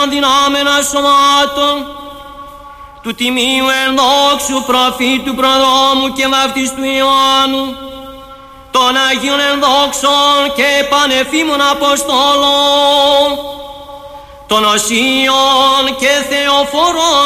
δυνάμενα σωμάτων του τιμίου ενδόξου προφήτου προδρόμου και βαπτιστού Ιωάννου, των Αγίων ενδόξων και πανεφήμων Αποστόλων, των Οσίων και Θεοφορών